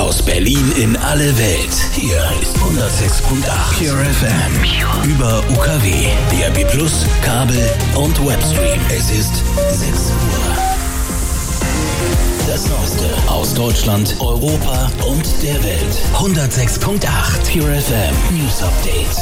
Aus Berlin in alle Welt. Hier ist 106.8 Pure FM. Über UKW, DAB+, Kabel und Webstream. Es ist 6 Uhr. Das Neueste aus Deutschland, Europa und der Welt. 106.8 Pure FM News Update.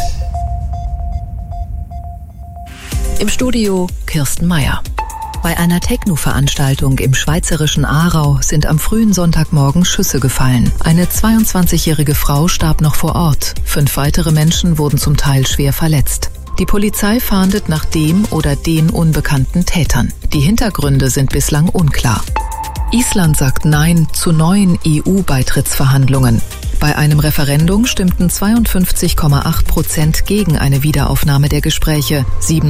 Im Studio Kirsten Meier. Bei einer Techno-Veranstaltung im schweizerischen Aarau sind am frühen Sonntagmorgen Schüsse gefallen. Eine 22-jährige Frau starb noch vor Ort. 5 weitere Menschen wurden zum Teil schwer verletzt. Die Polizei fahndet nach dem oder den unbekannten Tätern. Die Hintergründe sind bislang unklar. Island sagt Nein zu neuen EU-Beitrittsverhandlungen. Bei einem Referendum stimmten 52,8% gegen eine Wiederaufnahme der Gespräche,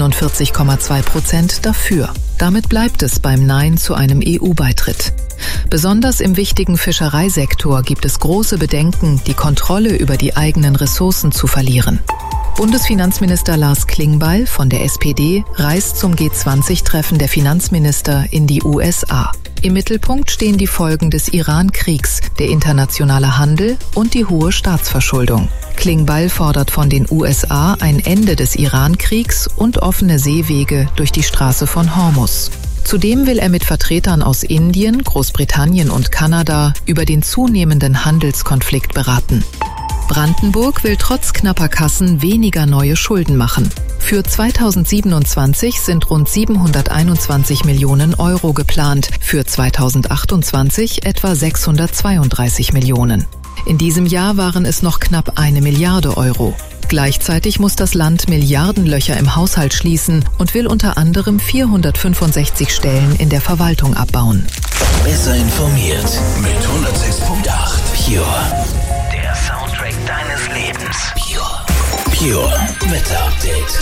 47,2% dafür. Damit bleibt es beim Nein zu einem EU-Beitritt. Besonders im wichtigen Fischereisektor gibt es große Bedenken, die Kontrolle über die eigenen Ressourcen zu verlieren. Bundesfinanzminister Lars Klingbeil von der SPD reist zum G20-Treffen der Finanzminister in die USA. Im Mittelpunkt stehen die Folgen des Iran-Kriegs, der internationale Handel und die hohe Staatsverschuldung. Klingbeil fordert von den USA ein Ende des Iran-Kriegs und offene Seewege durch die Straße von Hormuz. Zudem will er mit Vertretern aus Indien, Großbritannien und Kanada über den zunehmenden Handelskonflikt beraten. Brandenburg will trotz knapper Kassen weniger neue Schulden machen. Für 2027 sind rund 721 Millionen Euro geplant, für 2028 etwa 632 Millionen. In diesem Jahr waren es noch knapp 1 Milliarde Euro. Gleichzeitig muss das Land Milliardenlöcher im Haushalt schließen und will unter anderem 465 Stellen in der Verwaltung abbauen. Besser informiert mit 106.8 Pure. Der Soundtrack deines Lebens. Pure Wetter Update.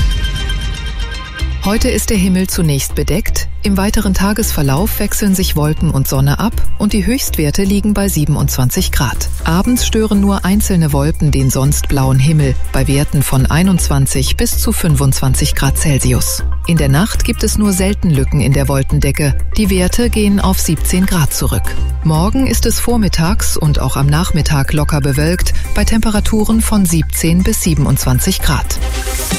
Heute ist der Himmel zunächst bedeckt. Im weiteren Tagesverlauf wechseln sich Wolken und Sonne ab und die Höchstwerte liegen bei 27 Grad. Abends stören nur einzelne Wolken den sonst blauen Himmel bei Werten von 21 bis zu 25 Grad Celsius. In der Nacht gibt es nur selten Lücken in der Wolkendecke. Die Werte gehen auf 17 Grad zurück. Morgen ist es vormittags und auch am Nachmittag locker bewölkt bei Temperaturen von 17 bis 27 Grad.